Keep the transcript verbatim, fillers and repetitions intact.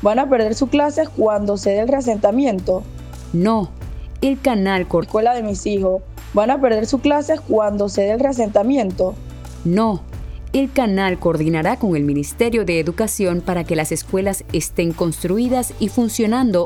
¿Van a perder sus clases cuando se dé el reasentamiento? No, el canal La escuela de mis hijos, ¿van a perder sus clases cuando se dé el reasentamiento? No, el canal coordinará con el Ministerio de Educación para que las escuelas estén construidas y funcionando